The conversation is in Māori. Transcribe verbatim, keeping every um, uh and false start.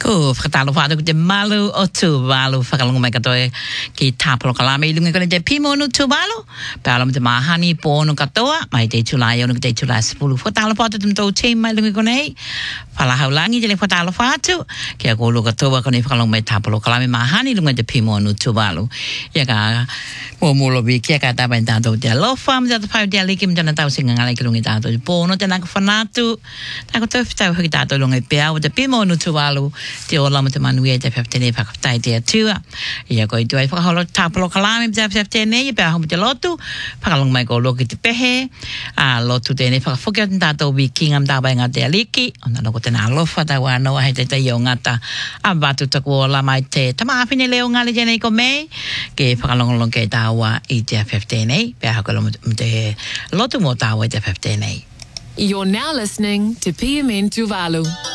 Oh, vertalen vader de malu o tuvalu fakalong mai katoe ki tapolo kalame ilunga kone de pimo no tuvalu palam de mahani pono katoa mai de tulai ono de tulai sepuluh vertalen vader dem to team mai lunga kone fala haulangi de vertalen vader ki ako lo katoa kone fakalong mai tapolo kalame mahani lunga de pimo no tuvalu ya ka mo mo lo bi ki ka ta ben ta do de lo fam de pa de likim de na tau singa ngai kilunga ta do pono de na fanatu ta ko to fita ho ta do lunga pe au de pimo no tuvalu te o lama te manuia te whewhtene whakatai te atua. Ia koe tuai whakaholo tāpolo kalame te whewhtene, ia pēr homo te lotu, whakalong mai ko loki te pehe, a lotu tēne whakawhokia ten tātou wi kingam tāpai ngā te aliki, o nā loko tēnā alofa tau anoa hei te te i o ngata, a watu taku o lama i te tamāwhine leo ngāle tēnei ko mei, ke whakalongolong kei tāua i te whewhtene, pēr hakalong te lotu mō tāua i te whewhtene. You're now listening to P M N Tuvalu.